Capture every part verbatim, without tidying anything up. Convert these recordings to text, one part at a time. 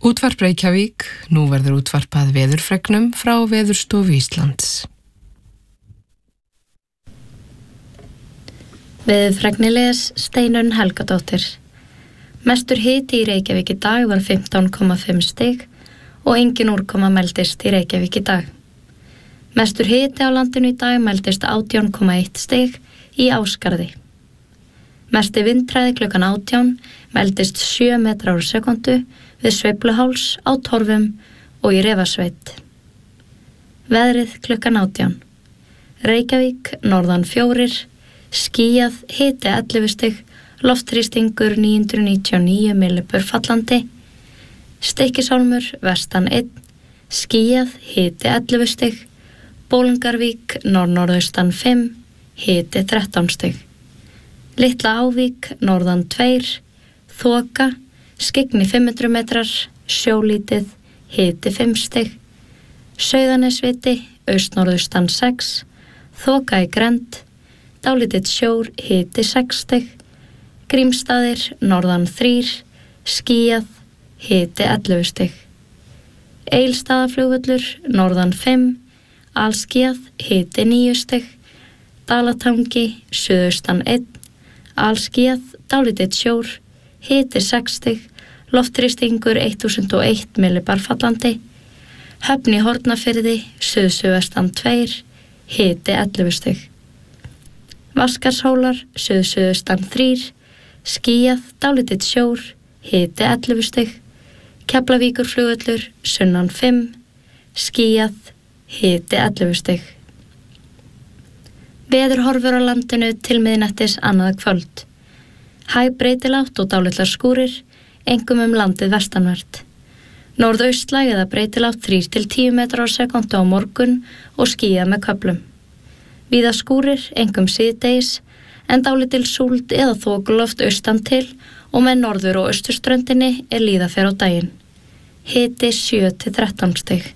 Útvarp Reykjavík, nú verður útvarpað veðurfregnum frá Veðurstofu Íslands. Veðurfregni les Steinunn Helgadóttir. Mestur hiti í Reykjavík í dag var fimmtán komma fimm stig og engin úrkoma mældist í Reykjavík í dag. Mestur hiti á landinu í dag mældist átján komma eitt stig í Ásgarði. Mesti vindhraði klukkan átján mældist sjö metrar á sekundu við Sveifluháls á Torfum og í Refasveit. Veðrið klukkan átján. Reykjavík, norðan fjórir, skýjað, hiti ellefu stig, loftþrýstingur níu hundruð níutíu og níu millibör fallandi, Stykkishólmur, vestan einn, skýjað, hiti ellefu stig, Bólungarvík, norðnorðaustan fimm, hiti þrettán stig. Litla Ávík, norðan tveir, þoka, skyggni fimm hundruð metrar, sjólítið, hiti fimm stig, Sauðanesviti, austnorðaustan sex, þoka í grennd, dálítill sjór, hiti sex stig, Grímsstaðir, norðan þrír, skýjað, hiti ellefu stig. Egilsstaðaflugvöllur, norðan fimm, alskýjað, hiti níu stig, Dalatangi, suðaustan einn, alskýjað, dálítill sjór, hiti sex stig, loftþrýstingur þúsund og eitt millibar fallandi, Höfn í Hornafirði, suðsuðvestan tveir, hiti ellefu stig. Vaskarshólar, suðsuðaustan þrír, skýjað, dálítill sjór, hiti ellefu stig, Keflavíkurflugvöllur, sunnan fimm, skýjað, hiti ellefu stig. Veðurhorfur á landinu til miðnættis annað kvöld. Hæg breytilátt og dálitlar skúrir, einkum um landið vestanvert. Norðaustlæg eða breytilátt þrír til tíu metrar á sekúndu á morgun og skýjað með köflum. Víða skúrir, einkum síðdegis, en dálítil súld eða þokuloft austan til og með norður- og austurströndinni er líða fer á daginn. Hiti sjö til þrettán stig.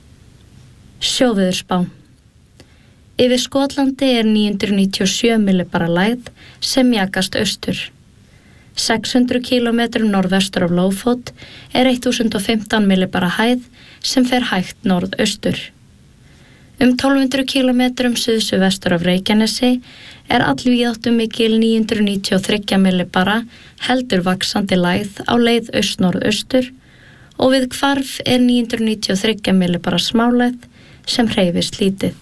Sjóveðurspá. Yfir Skotlandi er níu hundruð níutíu og sjö millibara lægð sem mjakast austur. sex hundruð kílómetrum norðvestur af Lófót er þúsund og fimmtán millibara hæð sem fer hægt norðaustur. Um tólf hundruð kílómetrum suðsuðvestur af Reykjanesi er allvíðáttumikil níu hundruð níutíu og þrjú millibara heldur vaxandi lægð á leið austnorðaustur og við Hvarf er níu hundruð níutíu og þrjú millibara smálægð sem hreyfist lítið.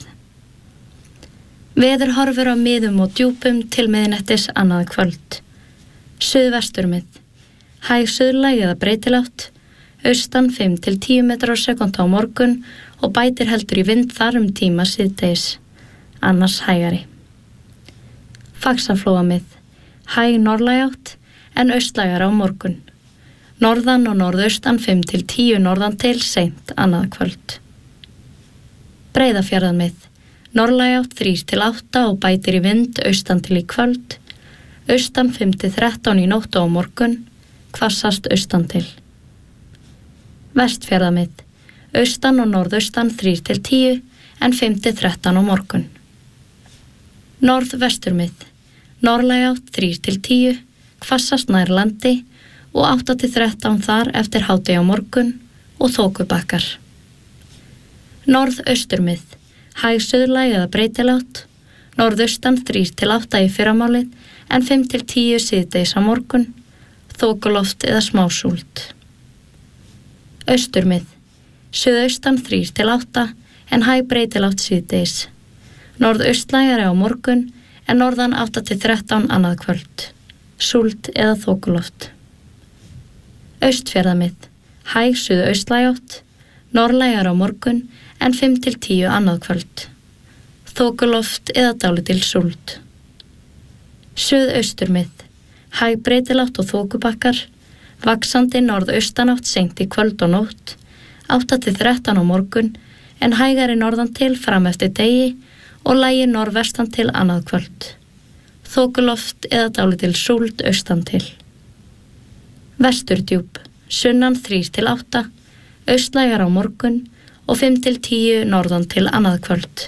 Veður horfur á miðum og djúpum til miðnættis annað kvöld. Suðvesturmið. Hæg suðlæg eða breytilátt, austan fimm til tíu metrar á sekúndu á morgun og bætir heldur í vind þar um tíma síðdegis, annars hægari. Faxaflóamið. Hæg norðlæg átt en austlægar á morgun. Norðan og norðaustan fimm til tíu norðan til seint annað kvöld. Breiðafjarðarmið. Norðlæg átt þrír til átta og bætir í vind austan til í kvöld, austan fimm til þrettán í nótt og á morgun, hvassast austan til. Vestfjarðarmið. Austan og norðaustan þrír til tíu en fimm til þrettán á morgun. Norðvesturmið. Norðlæg átt þrír til tíu, hvassast nær landi og átta til þrettán þar eftir hádegi á morgun og þokubakkar. Norðausturmið. Hæg suðlæg eða breytilátt, norðaustan þrír til átta í fyrramálið en fimm til tíu síðdegis á morgun, þokuloft eða smásúld. Austurmið. Suðaustan þrír til átta en hæg breytilátt síðdegis. Norðaustlægari á morgun en norðan átta til þrettán annað kvöld. Súld eða þokuloft. Austfjarðamið. Hæg suðaustlægátt, norðlægari á morgun en fimm til tíu annað kvöld. Þokuloft eða dálítil súld. Suðausturmið. Hæg breytilátt og þokubakkar, vaxandi norðaustanátt seint í kvöld og nótt, átta til þrettán á morgun en hægari norðan til fram eftir degi og lægi norðvestan til annað kvöld. Þokuloft eða dálítil súld austan til. Vesturdjúp. Sunnan þrír til átta, austlægar á morgun og fimm til tíu norðan til annað kvöld.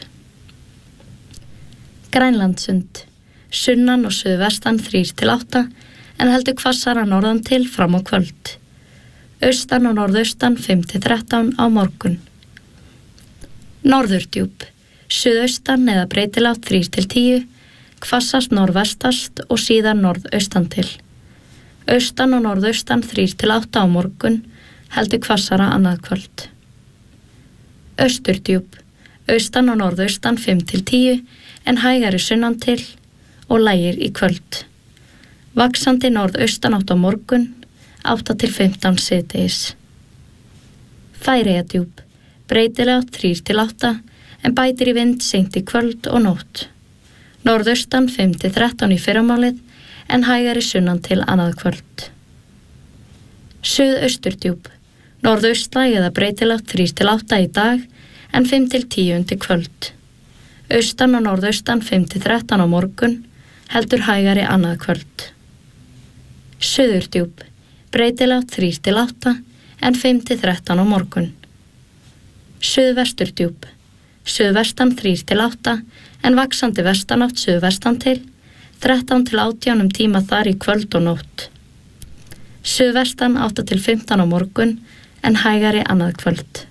Grænlandssund. Sunnan og suðvestan þrír til átta en heldur hvassara norðan til fram á kvöld. Austan og norðaustan fimm til þrettán á morgun. Norðurdjúp, suðaustan eða breytilátt þrír til tíu, hvassast norðvestast og síðan norðaustan til. Austan og norðaustan þrír til átta á morgun, heldur hvassara annað kvöld. Austurdjúp, austan og norðaustan fimm til tíu, en hægari sunnan til og lægir í kvöld. Vaxandi norðaustan átt á morgun, átta til fimmtán síðdegis. Færeyjadjúp, breytilátt þrír til átta, en bætir í vind seint í kvöld og nótt. Norðaustan fimm til þrettán í fyrramálið, en hægari sunnan til annað kvöld. Suðausturdjúp, norðaustlæg eða breytilátt þrír til átta í dag, en fimm til tíu undir kvöld. Austan og norðaustan fimm til þrettán á morgun, heldur hægari annað kvöld. Suðurdjúp, breytilátt þrír til átta, en fimm til þrettán á morgun. Suðvesturdjúp, suðvestan þrír til átta, en vaxandi vestanátt suðvestan til, þrettán til átján um tíma þar í kvöld og nótt. Suðvestan átta til fimmtán á morgun, en hægari annað kvöld.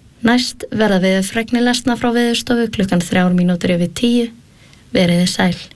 Næst verða veðurfregnir lesna frá Veðurstofu klukkan þrjár mínútur yfir tíu. Veriði sæl.